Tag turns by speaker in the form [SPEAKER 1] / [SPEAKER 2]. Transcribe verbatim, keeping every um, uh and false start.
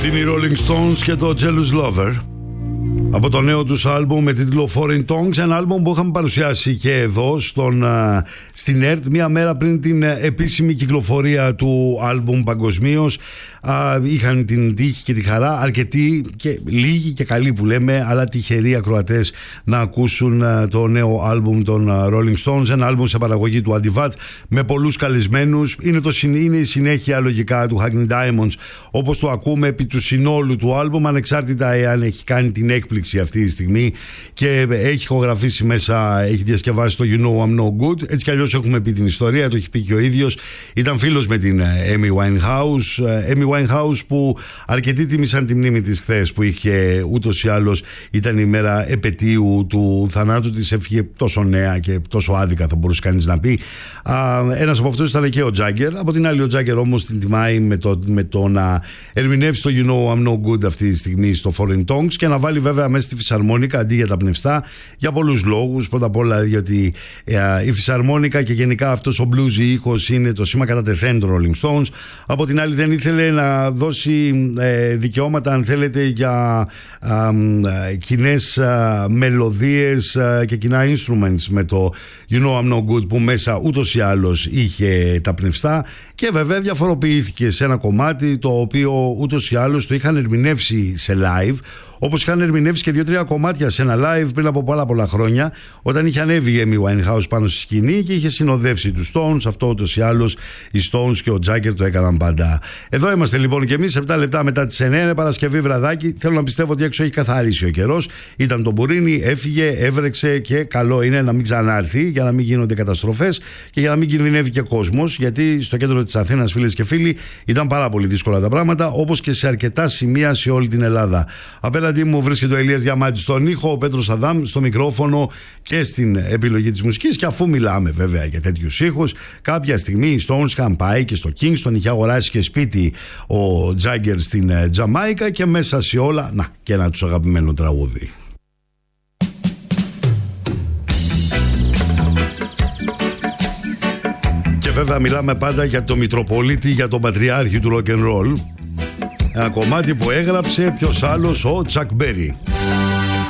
[SPEAKER 1] Αυτή είναι οι Rolling Stones και το Jealous Lover από το νέο τους άλμπουμ με τίτλο Foreign Tongues, ένα άλμπουμ που είχαμε παρουσιάσει και εδώ στον, στην ΕΡΤ μία μέρα πριν την επίσημη κυκλοφορία του άλμπουμ παγκοσμίως. Είχαν την τύχη και τη χαρά, αρκετοί και λίγοι και καλοί που λέμε, αλλά τυχεροί ακροατές, να ακούσουν το νέο άλμπουμ των Rolling Stones, ένα άλμπουμ σε παραγωγή του Αντιβάτ με πολλούς καλεσμένους. Είναι, το, είναι η συνέχεια λογικά του Hackney Diamonds όπως το ακούμε επί του συνόλου του άλμπουμ, ανεξάρτητα εάν έχει κάνει την έκπληξη αυτή τη στιγμή και έχει ηχογραφήσει μέσα, έχει διασκευάσει το You Know I'm No Good. Έτσι κι αλλιώς έχουμε πει την ιστορία, το έχει πει και ο ίδιος. Ήταν φίλος με την Amy Winehouse, Amy Winehouse που αρκετοί τίμησαν τη μνήμη της χθες, που είχε ούτως ή άλλως, ήταν η μέρα επετείου του θανάτου της, έφυγε τόσο νέα και τόσο άδικα, θα μπορούσε κανείς να πει. Α, ένας από αυτούς ήταν και ο Τζάγκερ. Από την άλλη ο Τζάγκερ όμως την τιμάει με το, με το να ερμηνεύσει το You Know I'm No Good αυτή τη στιγμή στο Foreign Tongues και να βάλει βέβαια μέσα στη φυσαρμόνικα αντί για τα πνευστά, για πολλούς λόγους. Πρώτα απ' όλα γιατί ε, η φυσαρμόνικα και γενικά αυτός ο bluesy ήχος είναι το σήμα κατά τεθέν των Rolling Stones. Από την άλλη δεν ήθελε να δώσει ε, δικαιώματα, αν θέλετε, για ε, κοινές ε, μελωδίες ε, και κοινά instruments με το You Know I'm No Good, που μέσα ούτως ή άλλως είχε τα πνευστά, και βέβαια διαφοροποιήθηκε σε ένα κομμάτι το οποίο ούτως ή άλλως το είχαν ερμηνεύσει σε live, όπως είχαν ερμηνεύσει και δύο-τρία κομμάτια σε ένα live πριν από πολλά πολλά χρόνια, όταν είχε ανέβει η Amy Winehouse πάνω στη σκηνή και είχε συνοδεύσει τους Stones. Αυτό ούτως ή άλλως οι Stones και ο Jagger το έκαναν πάντα. Εδώ είμαστε λοιπόν και εμείς, επτά λεπτά μετά τις εννιά, είναι Παρασκευή βραδάκι. Θέλω να πιστεύω ότι έξω έχει καθαρίσει ο καιρός. Ήταν το μπουρίνι, έφυγε, έβρεξε και καλό είναι να μην ξανάρθει, για να μην γίνονται καταστροφές και για να μην κινδυνεύει και κόσμος. Γιατί στο κέντρο της Αθήνας, φίλες και φίλοι, ήταν πάρα πολύ δύσκολα τα πράγματα, όπως και σε αρκετά σημεία σε όλη την Ελλάδα. Απέναντί μου βρίσκεται ο Ηλίας Διαμάντης στον ήχο, ο Πέτρος Αδάμ στο μικρόφωνο και στην επιλογή της μουσικής. Και αφού μιλάμε βέβαια για τέτοιους ήχους, κάποια στιγμή οι Stones είχαν πάει και στο Kingston, είχε αγοράσει και σπίτι ο Τζάγκερ στην Τζαμάικα, και μέσα σε όλα, να, και ένα τους αγαπημένο τραγούδι. Και βέβαια μιλάμε πάντα για το Μητροπολίτη, για τον Πατριάρχη του rock and roll. Ένα κομμάτι που έγραψε ποιος άλλος, ο Τσακ Μπέρι.